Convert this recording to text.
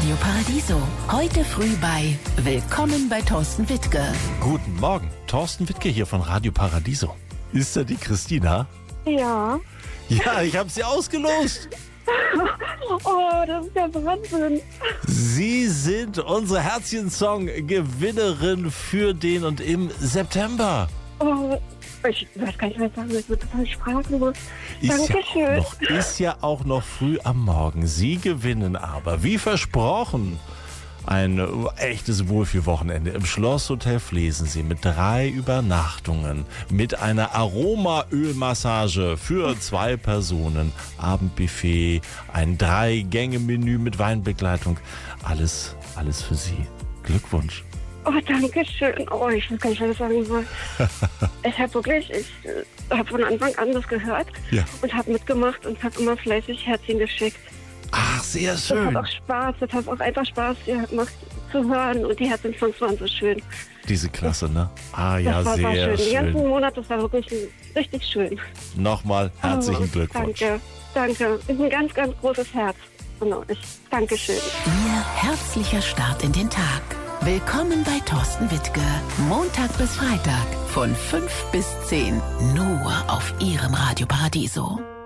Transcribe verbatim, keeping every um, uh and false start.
Radio Paradiso. Heute früh bei Willkommen bei Thorsten Wittke. Guten Morgen, Thorsten Wittke hier von Radio Paradiso. Ist da die Christina? Ja. Ja, ich habe sie ausgelost. Oh, das ist ja Wahnsinn. Sie sind unsere Herzchen-Song-Gewinnerin für den und im September. Oh, ich weiß gar nicht, was ich sagen soll. Ich bin total sprachlos. Ist ja, Dankeschön. auch noch, ist ja auch noch früh am Morgen. Sie gewinnen aber, wie versprochen, ein echtes Wohlfühlwochenende im Schlosshotel Flesensee mit drei Übernachtungen, mit einer Aromaölmassage für zwei Personen, Abendbuffet, ein Drei-Gänge-Menü mit Weinbegleitung. Alles, alles für Sie. Glückwunsch. Oh, danke schön. Oh, ich weiß gar nicht, was ich sagen soll. Ich habe wirklich, ich äh, habe von Anfang an das gehört Ja. und habe mitgemacht und habe immer fleißig Herzchen geschickt. Ach, sehr Das schön. hat auch Spaß, das hat auch einfach Spaß gemacht zu hören und die Herzchen-Songs waren so schön. Diese Klasse, ne? Ah ja, Das war, war sehr schön. Den ganzen schön. Monat, das war wirklich richtig schön. Nochmal herzlichen Oh, Glückwunsch. Danke, danke. Ist ein ganz, ganz großes Herz von euch. Dankeschön. Ihr herzlicher Start in den Tag. Willkommen bei Thorsten Wittke. Montag bis Freitag von fünf bis zehn. Nur auf Ihrem Radio Paradiso.